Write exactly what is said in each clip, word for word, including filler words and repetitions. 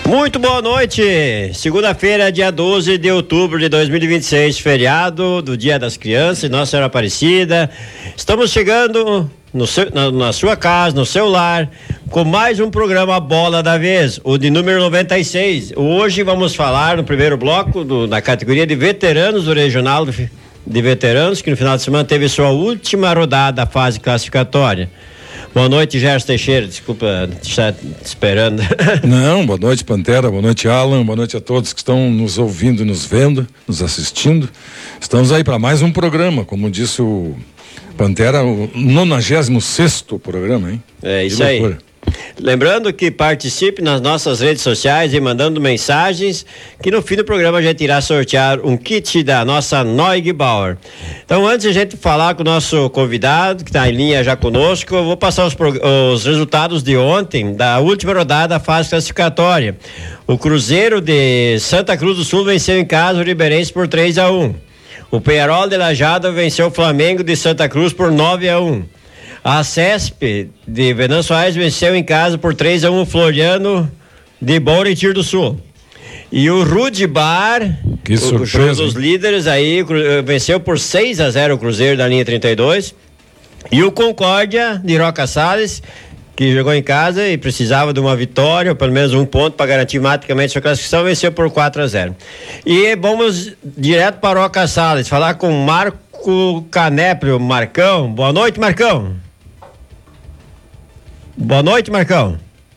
Muito boa noite, segunda-feira, dia doze de outubro de dois mil e vinte e seis, feriado do Dia das Crianças, Nossa Senhora Aparecida. Estamos chegando no seu, na, na sua casa, no seu lar, com mais um programa Bola da Vez, o de número noventa e seis. Hoje vamos falar no primeiro bloco do, da categoria de veteranos do Regional de Veteranos, que no final de semana teve sua última rodada da fase classificatória. Boa noite, Gerson Teixeira, desculpa estar esperando. Não, boa noite, Pantera, boa noite, Alan, boa noite a todos que estão nos ouvindo, nos vendo, nos assistindo. Estamos aí para mais um programa, como disse o Pantera, o nonagésimo sexto programa, hein? É isso aí. Lembrando que participe nas nossas redes sociais e mandando mensagens, que no fim do programa a gente irá sortear um kit da nossa Noig Bauer. Então, antes de a gente falar com o nosso convidado, que está em linha já conosco, eu vou passar os, os resultados de ontem, da última rodada da fase classificatória. O Cruzeiro de Santa Cruz do Sul venceu em casa o Ribeirense por três a um. O Penharol de Lajeado venceu o Flamengo de Santa Cruz por nove a um. A CESP de Venâncio Aires venceu em casa por três a um o Floriano de Bom Retiro do Sul. E o Rudibar, que surpresa, um dos líderes aí, venceu por seis a zero o Cruzeiro da linha trinta e dois. E o Concórdia de Roca Salles, que jogou em casa e precisava de uma vitória, ou pelo menos um ponto para garantir matematicamente sua classificação, venceu por quatro a zero. E vamos direto para Roca Salles, falar com Marco Canéprio. Marcão, boa noite, Marcão. Boa noite, Marcão.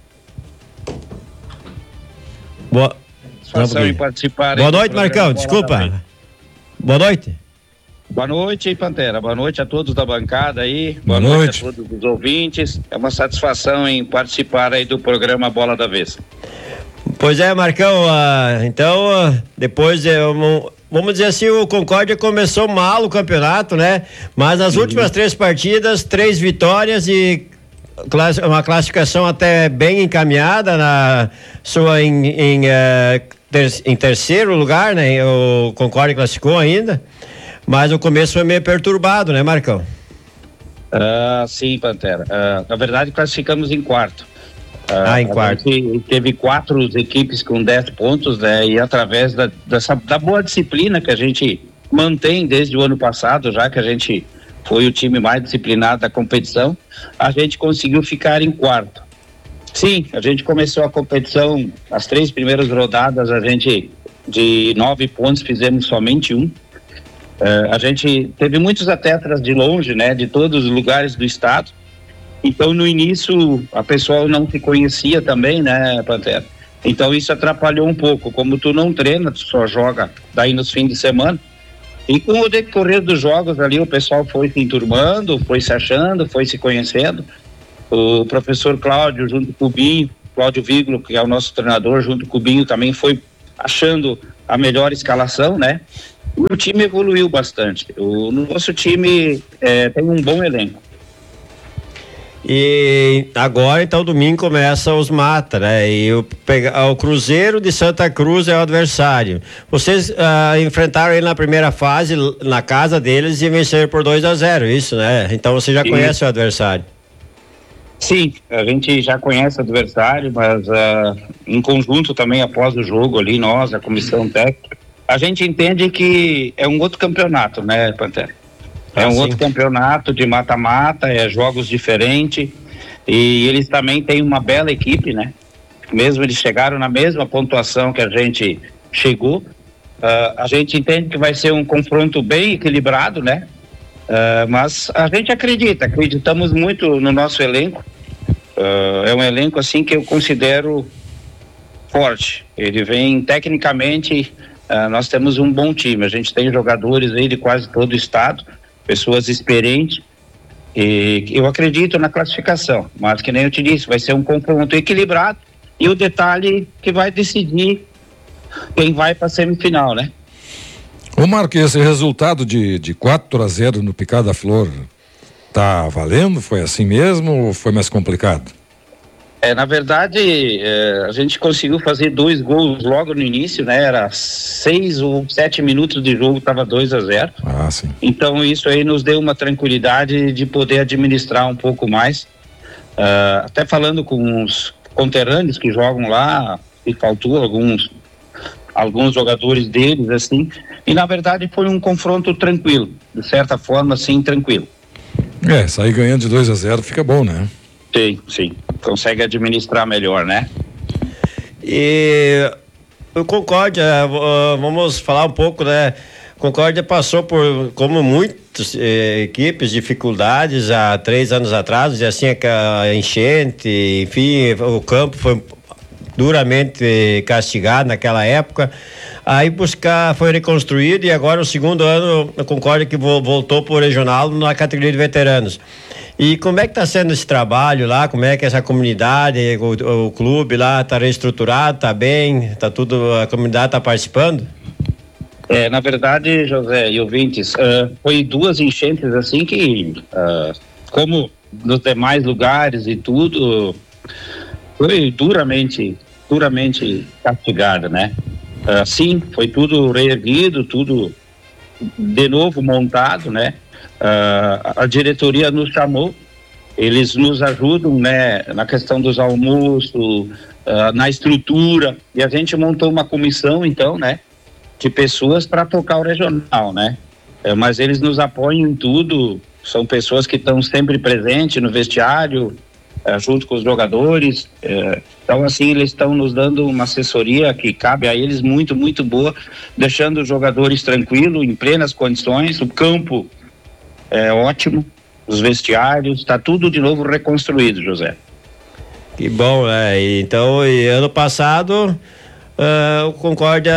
Boa, em participar Boa noite, Marcão, desculpa. Boa noite. Boa noite, Pantera. Boa noite a todos da bancada aí. Boa, Boa noite. noite a todos os ouvintes. É uma satisfação em participar aí do programa Bola da Vez. Pois é, Marcão, uh, então, uh, depois, uh, vamos dizer assim, o Concórdia começou mal o campeonato, né? Mas nas uhum. últimas três partidas, três vitórias e uma classificação até bem encaminhada na sua em, em, uh, ter, em terceiro lugar, né? O Concórdia classificou ainda, mas o começo foi meio perturbado, né, Marcão? Uh, sim, Pantera. Uh, na verdade, classificamos em quarto. Uh, ah, em quarto. Teve quatro equipes com dez pontos, né? E através da, dessa, da boa disciplina que a gente mantém desde o ano passado, já que a gente foi o time mais disciplinado da competição, a gente conseguiu ficar em quarto. Sim, a gente começou a competição, as três primeiras rodadas, a gente, de nove pontos, fizemos somente um. Uh, a gente teve muitos atletas de longe, né, de todos os lugares do estado. Então, no início, a pessoa não se conhecia também, né, Pantera? Então, isso atrapalhou um pouco. Como tu não treina, tu só joga daí nos fins de semana. E com o decorrer dos jogos ali, o pessoal foi se enturmando, foi se achando, foi se conhecendo. O professor Cláudio, junto com o Binho, Cláudio Viglo, que é o nosso treinador, junto com o Binho, também foi achando a melhor escalação, né? O time evoluiu bastante. O nosso time é, tem um bom elenco. E agora, então, domingo começa os mata, né? E o, o Cruzeiro de Santa Cruz é o adversário. Vocês ah, enfrentaram ele na primeira fase, na casa deles, e venceram por dois a zero, isso, né? Então você já Sim. conhece o adversário. Sim, a gente já conhece o adversário, mas uh, em conjunto também, após o jogo ali, nós, a comissão técnica, a gente entende que é um outro campeonato, né, Pantera? É um ah, outro campeonato de mata-mata, é jogos diferentes, e eles também têm uma bela equipe, né? Mesmo eles chegaram na mesma pontuação que a gente chegou, uh, a gente entende que vai ser um confronto bem equilibrado, né? Uh, mas a gente acredita, acreditamos muito no nosso elenco. Uh, é um elenco assim que eu considero forte. Ele vem tecnicamente, uh, nós temos um bom time, a gente tem jogadores aí de quase todo o estado, pessoas experientes, e eu acredito na classificação, mas que nem eu te disse, vai ser um confronto equilibrado, e o detalhe que vai decidir quem vai para a semifinal, né? Ô Marco, esse resultado de, de quatro a zero no Picada Flor tá valendo? Foi assim mesmo ou foi mais complicado? É, na verdade, é, a gente conseguiu fazer dois gols logo no início, né? Era seis ou sete minutos de jogo, estava dois a zero. Ah, sim. Então isso aí nos deu uma tranquilidade de poder administrar um pouco mais. Uh, até falando com os conterrâneos que jogam lá, e faltou alguns, alguns jogadores deles, assim, e na verdade foi um confronto tranquilo, de certa forma, sim, tranquilo. É, sair ganhando de dois a zero fica bom, né? Sim, sim, consegue administrar melhor, né? E o Concórdia, uh, vamos falar um pouco, né? Concórdia passou por, como muitas eh, equipes, dificuldades há três anos atrás, e assim a enchente, enfim, o campo foi duramente castigado naquela época. Aí buscar, foi reconstruído, e agora o segundo ano a Concórdia que voltou para o regional na categoria de veteranos. E como é que está sendo esse trabalho lá? Como é que essa comunidade, o, o clube lá está reestruturado, está bem, está tudo, a comunidade está participando? É, na verdade, José e ouvintes, uh, foi duas enchentes assim que, uh, como nos demais lugares e tudo, foi duramente, duramente castigada, né? Uh, sim, foi tudo reerguido, tudo de novo montado, né? Uh, a diretoria nos chamou, eles nos ajudam, né, na questão dos almoços, uh, na estrutura, e a gente montou uma comissão, então, né, de pessoas para tocar o regional, né? Uh, mas eles nos apoiam em tudo, são pessoas que estão sempre presentes no vestiário, uh, junto com os jogadores, uh, então assim, eles estão nos dando uma assessoria que cabe a eles muito, muito boa, deixando os jogadores tranquilos, em plenas condições, o campo é ótimo, os vestiários, está tudo de novo reconstruído, José. Que bom, né? E, então, e ano passado uh, o Concórdia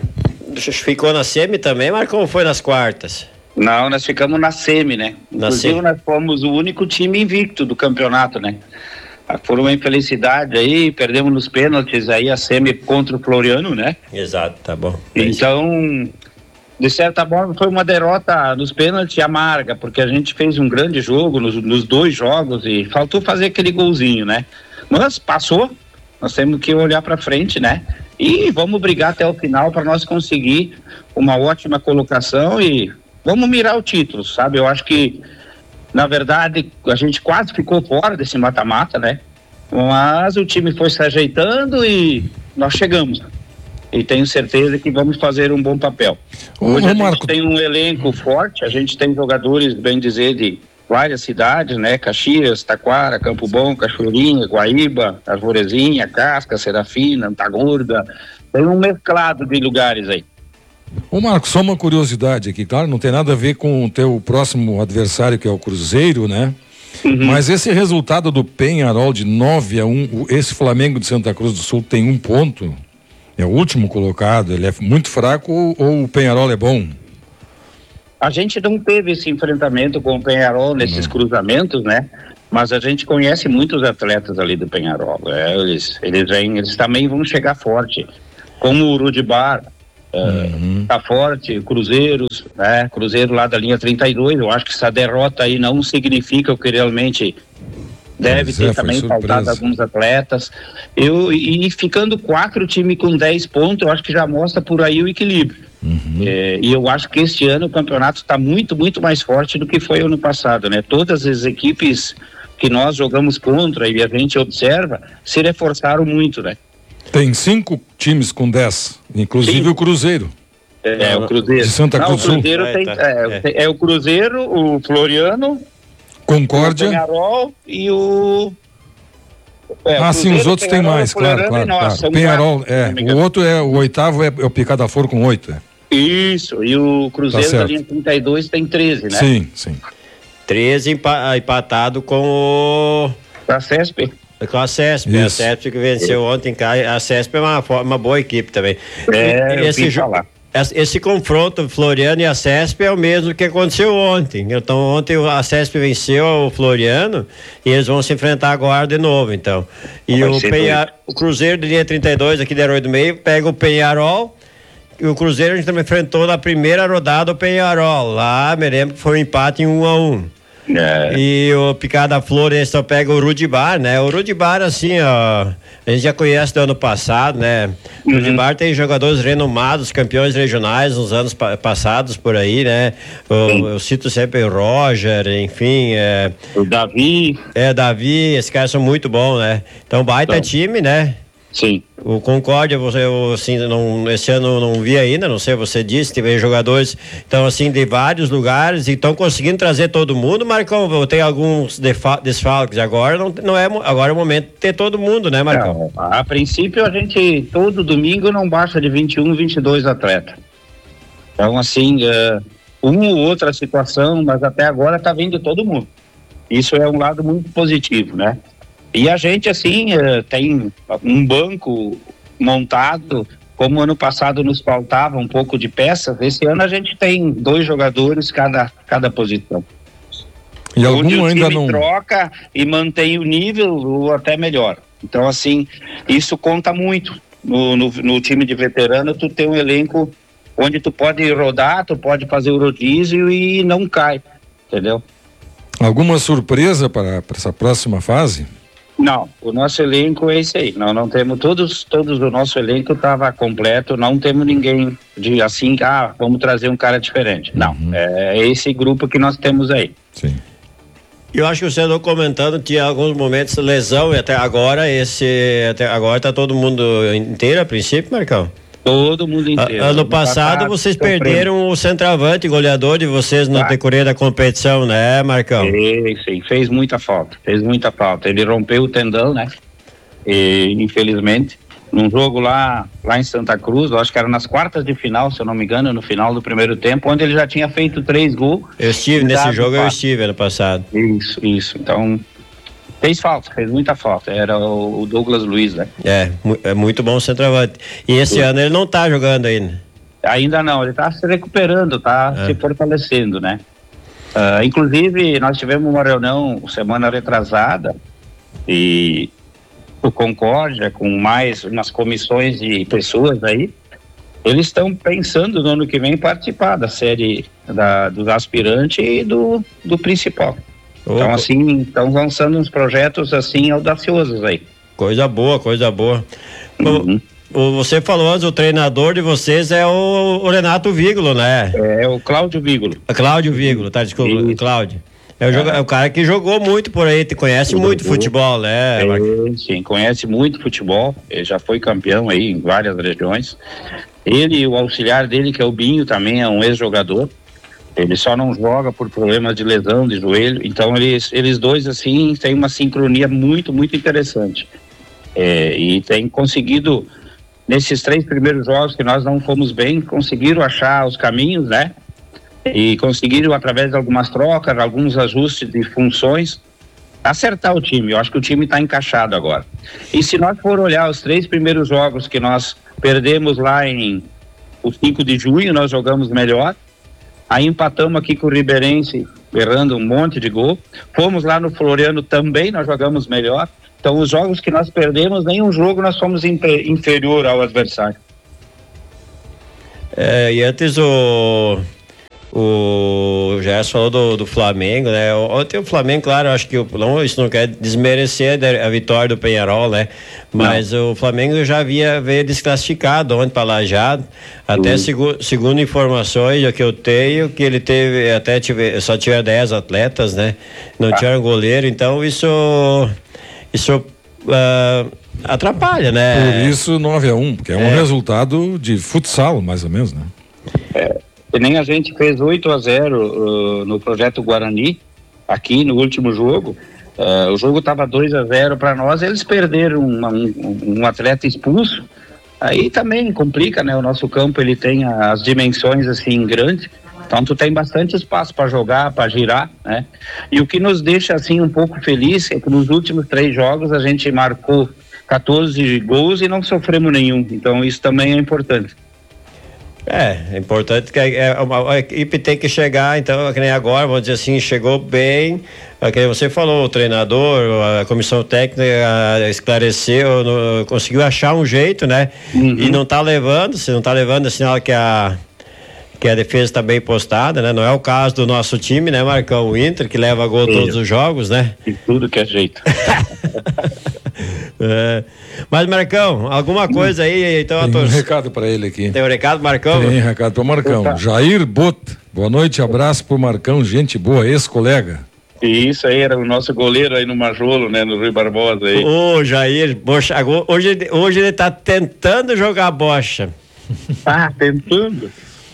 ficou na semi também, mas como foi nas quartas? Não, nós ficamos na semi, né? Na Inclusive semi. Nós fomos o único time invicto do campeonato, né? Por uma infelicidade aí, perdemos nos pênaltis aí a semi contra o Floriano, né? Exato, tá bom. Então, de certa forma, foi uma derrota nos pênaltis amarga, porque a gente fez um grande jogo nos, nos dois jogos e faltou fazer aquele golzinho, né? Mas passou, nós temos que olhar para frente, né? E vamos brigar até o final para nós conseguir uma ótima colocação e vamos mirar o título, sabe? Eu acho que, na verdade, a gente quase ficou fora desse mata-mata, né? Mas o time foi se ajeitando e nós chegamos. E tenho certeza que vamos fazer um bom papel. Hoje Ô, a gente Marco... tem um elenco forte, a gente tem jogadores, bem dizer, de várias cidades, né? Caxias, Taquara, Campo Bom, Cachoeirinha, Guaíba, Arvorezinha, Casca, Serafina, Antagorda. Tem um mesclado de lugares aí. Ô Marcos, só uma curiosidade aqui, claro, não tem nada a ver com o teu próximo adversário, que é o Cruzeiro, né? Uhum. Mas esse resultado do Penharol de nove a um, esse Flamengo de Santa Cruz do Sul tem um ponto, é o último colocado, ele é muito fraco ou, ou o Penharol é bom? A gente não teve esse enfrentamento com o Penharol nesses não. cruzamentos, né? Mas a gente conhece muitos atletas ali do Penharol, é, eles, eles, vêm, eles também vão chegar forte, como o Rudibar, uhum. uh, tá forte, Cruzeiros, né? Cruzeiro lá da linha trinta e dois, eu acho que essa derrota aí não significa o que realmente deve Mas ter é, também faltado alguns atletas. Eu, e ficando quatro times com dez pontos, eu acho que já mostra por aí o equilíbrio. Uhum. É, e eu acho que este ano o campeonato está muito, muito mais forte do que foi ano passado, né? Todas as equipes que nós jogamos contra e a gente observa se reforçaram muito, né? Tem cinco times com dez, inclusive Sim. o Cruzeiro. É, é, o Cruzeiro. De Santa Cruz do Sul. O Cruzeiro tem, é, é. é o Cruzeiro, o Floriano, Concórdia, o Penharol e o... É, ah, sim, os outros tem mais, claro, claro, claro. Penharol, é, o outro é, o oitavo é, é o Picada Flor com oito, é. Isso, e o Cruzeiro tá da linha trinta e dois tem treze, né? Sim, sim. treze empa, empatado com o... A CESP. Com a CESP, Isso. a CESP que venceu Isso. ontem, a CESP é uma, uma boa equipe também. É, esse jogo. Esse confronto Floriano e a CESP é o mesmo que aconteceu ontem. Então ontem a CESP venceu o Floriano e eles vão se enfrentar agora de novo, então. E o, Penha, o Cruzeiro de linha trinta e dois aqui de Herói do Meio pega o Penharol, e o Cruzeiro a gente também enfrentou na primeira rodada o Penharol. Lá me lembro que foi um empate em um a um. É. E o Picada Flor, esse só pega o Rudibar, né? O Rudibar, assim, ó, a gente já conhece do ano passado, né? O uhum. Rudibar tem jogadores renomados, campeões regionais nos anos pa- passados por aí, né? O, eu cito sempre o Roger, enfim. É, o Davi. É, Davi, esses caras são muito bons, né? Então, baita então. time, né? Sim. O Concórdia, você, eu, assim, não, esse ano não vi ainda, não sei, você disse, teve jogadores, então, assim, de vários lugares, e estão conseguindo trazer todo mundo, Marcão, tem alguns desfalques, agora não, não é, agora é o momento de ter todo mundo, né, Marcão? Não, a princípio, a gente, todo domingo, não baixa de vinte e um, vinte e dois atletas. Então, assim, uh, uma ou outra situação, mas até agora tá vindo todo mundo. Isso é um lado muito positivo, né? E a gente, assim, uh, tem um banco montado, como ano passado nos faltava um pouco de peças, esse ano a gente tem dois jogadores cada, cada posição. E algum onde o ainda time não troca e mantém o nível ou até melhor. Então, assim, isso conta muito. No, no, no time de veterano, tu tem um elenco onde tu pode rodar, tu pode fazer o rodízio e não cai, entendeu? Alguma surpresa para, para essa próxima fase? Não, o nosso elenco é esse aí. Não, não temos todos, todos do nosso elenco estava completo. Não temos ninguém de assim, ah, vamos trazer um cara diferente. Não, uhum. É esse grupo que nós temos aí. Sim. Eu acho que você andou comentando, tinha alguns momentos de lesão e até agora esse, até agora tá todo mundo inteiro a princípio, Marcão? Todo mundo inteiro. A, ano passado, passado vocês perderam o centroavante goleador de vocês no ah. decorrer da competição, né, Marcão? Sim, sim, fez muita falta, fez muita falta. Ele rompeu o tendão, né? E, infelizmente, num jogo lá, lá em Santa Cruz, eu acho que era nas quartas de final, se eu não me engano, no final do primeiro tempo, onde ele já tinha feito três gols. Eu estive nesse jogo, eu estive ano passado. Isso, isso. Então, fez falta, fez muita falta. Era o Douglas Luiz, né? É, é muito bom o centroavante. E esse Sim. ano ele não tá jogando ainda? Ainda não, ele tá se recuperando, tá é. se fortalecendo, né? Uh, inclusive, nós tivemos uma reunião semana retrasada e o Concórdia, com mais umas comissões de pessoas aí, eles estão pensando no ano que vem participar da série da, dos aspirantes e do, do principal. Opa. Então, assim, estão lançando uns projetos, assim, audaciosos aí. Coisa boa, coisa boa. Uhum. O, você falou antes, o treinador de vocês é o, o Renato Vígulo, né? É, o Cláudio Vígulo. Cláudio Vígulo, tá, desculpa, Isso. Cláudio. É o, é. Jogo, é o cara que jogou muito por aí, te conhece jogou, muito futebol, né? É, sim, conhece muito futebol, ele já foi campeão aí em várias regiões. Ele e o auxiliar dele, que é o Binho, também é um ex-jogador. Ele só não joga por problemas de lesão de joelho, então eles, eles dois, assim, têm uma sincronia muito, muito interessante. É, e tem conseguido, nesses três primeiros jogos que nós não fomos bem, conseguiram achar os caminhos, né? E conseguiram, através de algumas trocas, alguns ajustes de funções, acertar o time. Eu acho que o time está encaixado agora. E se nós for olhar os três primeiros jogos que nós perdemos lá em o cinco de junho, nós jogamos melhor. Aí empatamos aqui com o Ribeirense, errando um monte de gol. Fomos lá no Floriano também, nós jogamos melhor. Então, os jogos que nós perdemos, nenhum jogo nós fomos inferior ao adversário. É, e antes o... O Gerson falou do, do Flamengo, né? Ontem o Flamengo, claro, acho que o, não, isso não quer desmerecer a vitória do Penharol, né? Mas não. O Flamengo já havia veio desclassificado ontem para Lajeado. Até segu, segundo informações que eu tenho, que ele teve, até tive, só tinha dez atletas, né? Não ah. tinha um goleiro, então isso, isso uh, atrapalha, né? Por isso nove a um, porque é um é. resultado de futsal, mais ou menos, né? É. E nem a gente fez oito a zero uh, no projeto Guarani, aqui no último jogo. Uh, o jogo estava dois a zero para nós, eles perderam uma, um, um atleta expulso. Aí também complica, né? O nosso campo, ele tem as dimensões assim grandes, então tu tem bastante espaço para jogar, para girar, né? E o que nos deixa assim um pouco feliz é que nos últimos três jogos a gente marcou quatorze gols e não sofremos nenhum. Então isso também é importante. É, é importante que a, a, a equipe tem que chegar, então, que nem agora, vamos dizer assim, chegou bem, que você falou, o treinador, a comissão técnica esclareceu, no, conseguiu achar um jeito, né? Uhum. E não tá levando, se não tá levando, é sinal que a que a defesa está bem postada, né? Não é o caso do nosso time, né, Marcão? O Inter, que leva gol Sim. todos os jogos, né? E tudo que é jeito. É. Mas, Marcão, alguma coisa aí, então... Tem um recado para ele aqui. Tem um recado, Marcão? Tem um recado para o Marcão. Opa. Jair Bot, boa noite, abraço pro Marcão, gente boa, ex-colega. E isso aí era o nosso goleiro aí no Majolo, né? No Rui Barbosa aí. Ô, Jair, bocha, hoje, hoje ele tá tentando jogar bocha. Ah, tentando.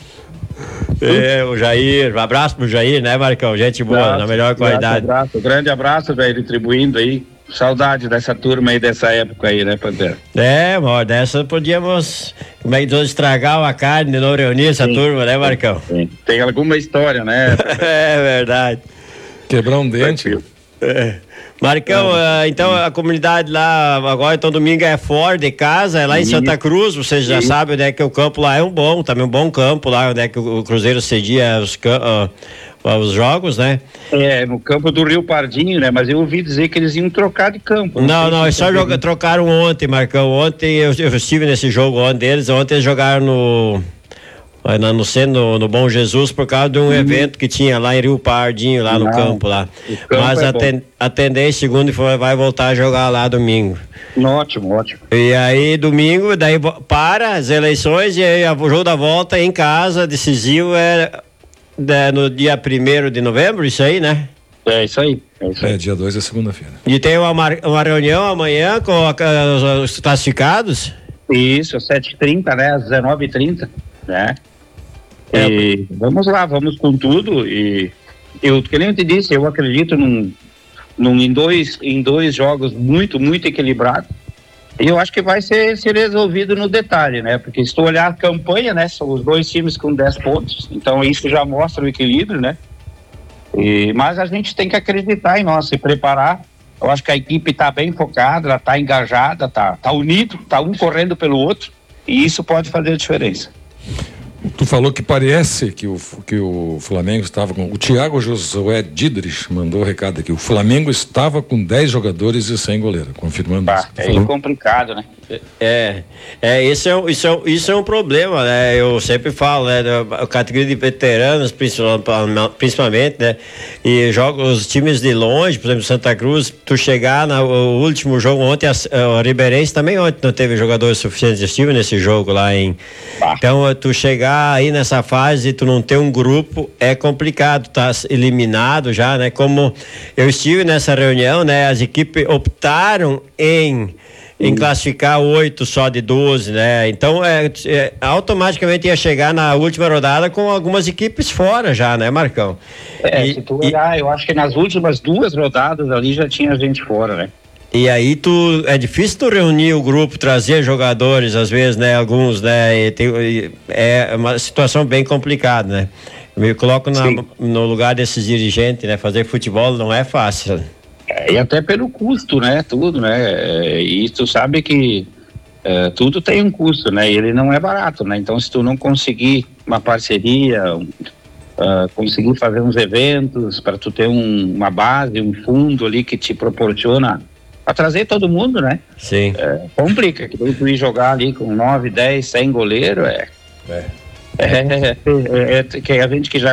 É, o Jair, um abraço pro Jair, né, Marcão? Gente boa, abraço, na melhor qualidade. Um abraço, grande abraço, velho, retribuindo aí. Saudade dessa turma aí, dessa época aí, né, Pantera? É, uma hora dessa podíamos, como é que diz, estragar a carne de não reunir essa sim, turma, né, Marcão? Sim. Tem alguma história, né? É verdade. Quebrar um dente. É. Marcão, é. uh, então a comunidade lá, agora então domingo é fora de casa, é lá em Santa Cruz, vocês já Sim. sabem onde é que o campo lá é um bom, também um bom campo lá, onde é que o Cruzeiro cedia os, uh, os jogos, né? É, no campo do Rio Pardinho, né? Mas eu ouvi dizer que eles iam trocar de campo. Não, não, não eles só joga, trocaram ontem, Marcão, ontem eu, eu estive nesse jogo ontem deles, ontem eles jogaram no... no centro, no Bom Jesus, por causa de um hum. evento que tinha lá em Rio Pardinho, lá Não, no campo lá. Campo Mas é a, ten, a tendência, segundo, vai voltar a jogar lá domingo. Ótimo, ótimo. E aí, domingo, daí para as eleições e aí o jogo da volta em casa, decisivo, é, é no dia primeiro de novembro, isso aí, né? É isso aí. É, isso aí. É dia dois é segunda-feira. E tem uma, uma reunião amanhã com a, os classificados? Isso, às sete e trinta, né? Às dezenove e trinta, né? É. E vamos lá, vamos com tudo e eu, que nem eu te disse, eu acredito num, num, em, dois, em dois jogos muito, muito equilibrados e eu acho que vai ser, ser resolvido no detalhe, né? Porque se tu olhar a campanha, né? São os dois times com dez pontos, então isso já mostra o equilíbrio, né? E, mas a gente tem que acreditar em nós, se preparar. Eu acho que a equipe está bem focada, ela está engajada, está tá unido, está um correndo pelo outro e isso pode fazer a diferença. Tu falou que parece que o, que o Flamengo estava com... O Thiago Josué Didrich mandou o recado aqui. O Flamengo estava com dez jogadores e sem goleiro, confirmando bah, isso. É falou? complicado, né? É, é, isso, é, isso, é, isso é um problema, né? Eu sempre falo, né? A categoria de veteranos, principalmente, né? E joga os times de longe, por exemplo, Santa Cruz, tu chegar no último jogo ontem, a, a Ribeirense também ontem não teve jogadores suficientes, estive nesse jogo lá em... Bah. Então, tu chegar aí nessa fase, tu não ter um grupo, é complicado, tá eliminado já, né? Como eu estive nessa reunião, né? As equipes optaram em em classificar oito só de doze, né? Então, é, é, automaticamente ia chegar na última rodada com algumas equipes fora já, né, Marcão? É, e, se tu olhar, e... eu acho que nas últimas duas rodadas ali já tinha gente fora, né? E aí tu, é difícil tu reunir o grupo, trazer jogadores, às vezes, né, alguns, né, e tem, e é uma situação bem complicada, né? Eu me coloco na, no lugar desses dirigentes, né? Fazer futebol não é fácil. É, e até pelo custo, né? Tudo, né? É, e tu sabe que é, tudo tem um custo, né? E ele não é barato, né? Então, se tu não conseguir uma parceria, um, uh, conseguir fazer uns eventos para tu ter um, uma base, um fundo ali que te proporciona a trazer todo mundo, né? Sim. É, complica, que tu ir jogar ali com nove, dez, cem goleiro, é... É. É, é, é, é, que a gente que já